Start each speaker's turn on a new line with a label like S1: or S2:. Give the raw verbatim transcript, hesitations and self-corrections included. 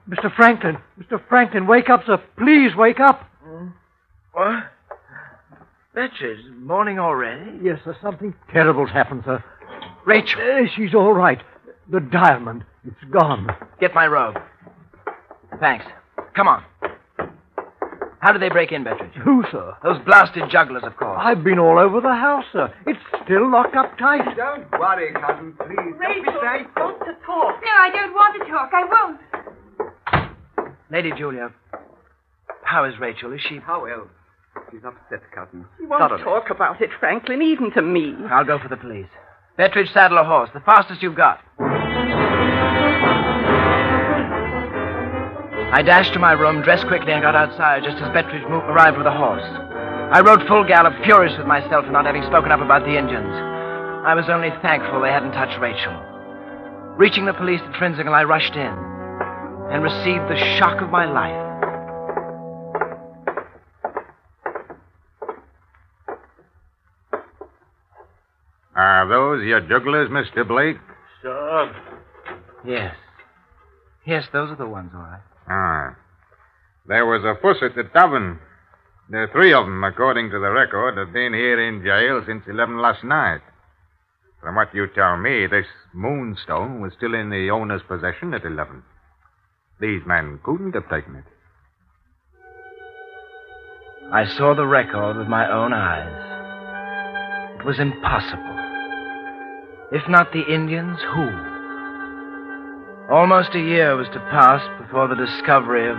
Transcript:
S1: Mister Franklin, Mister Franklin, wake up, sir. Please wake up.
S2: Hmm? What? Betches, morning already?
S1: Yes, sir. Something terrible's happened, sir.
S2: Rachel.
S1: Uh, she's all right. The diamond, it's gone.
S2: Get my robe. Thanks. Come on. How did they break in, Bettridge?
S1: Who, sir?
S2: Those blasted jugglers, of course.
S1: I've been all over the house, sir. It's still locked up tight.
S3: Don't worry, cousin, please.
S4: Rachel,
S3: Don't be safe.
S4: want to talk.
S5: No, I don't want to talk. I won't.
S2: Lady Julia, how is Rachel? Is she...
S3: How ill? She's upset, cousin.
S4: You won't
S2: Thoroughly.
S4: talk about it, Franklin, even to me.
S2: I'll go for the police. Bettridge, saddle a horse. The fastest you've got. I dashed to my room, dressed quickly, and got outside just as Bettridge moved, arrived with a horse. I rode full gallop, furious with myself for not having spoken up about the Indians. I was only thankful they hadn't touched Rachel. Reaching the police at Trinsigal, I rushed in and received the shock of my life.
S6: Are those your jugglers, Mister Blake?
S1: Sir.
S2: Yes. Yes, those are the ones, all right.
S6: Ah. There was a fuss at the tavern. There are three of them, according to the record, have been here in jail since eleven last night. From what you tell me, this moonstone was still in the owner's possession at eleven. These men couldn't have taken it.
S2: I saw the record with my own eyes. It was impossible. If not the Indians, who? Almost a year was to pass before the discovery of